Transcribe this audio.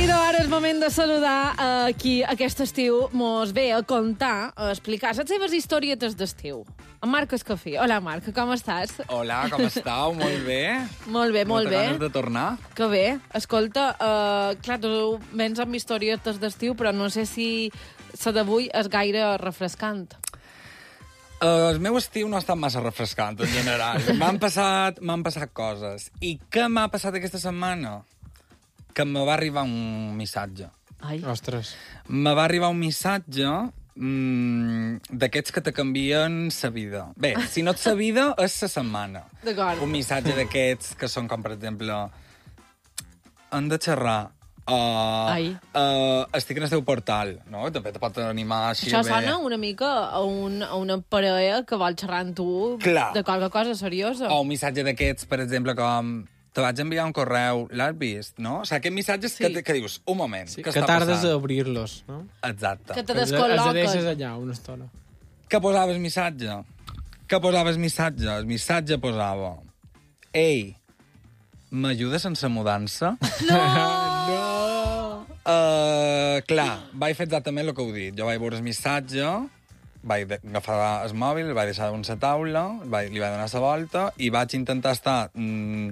Idò, ara és moment de saludar qui aquest estiu mos ve a contar, a explicar les seves historietes d'estiu. En Marc Escafí. Hola, Marc, com estàs? Hola, com estàu? Molt bé. Molt bé, molt bé. Moltes ganes de tornar. Que bé. Escolta, clar, tu vens amb historietes d'estiu, però no sé si la d'avui és gaire refrescant. El meu estiu no ha estat massa refrescant, en general. M'han passat coses. I què m'ha passat aquesta setmana? Que me va arribar un missatge. Ai. Ostres. Me va arribar un missatge d'aquests que te canvien sa vida. Bé, si no és sa vida, és sa setmana. D'acord. Un missatge d'aquests que són com, per exemple, han de xerrar. Estic en el teu portal, no? També te pot animar així. Això bé. sona una mica a una parella que vol xerrar amb tu Clar. de qualque cosa seriosa. O un missatge d'aquests, per exemple, com... Te vaig enviar un correu, l'has vist, no? O sigui, aquests missatges Sí. que dius, un moment, Sí, què que està tardes passant? a obrir-los, no? Exacte. Que te Els descol·loques. deixes allà una estona. Què posaves missatge? Què posaves missatge? El missatge posava... Ei, m'ajudes sense mudança? No! Clar, vaig fer exactament el que heu dit. Jo vaig veure el missatge, vaig agafar el mòbil, el vaig deixar damunt la taula, li vaig donar la volta i vaig intentar estar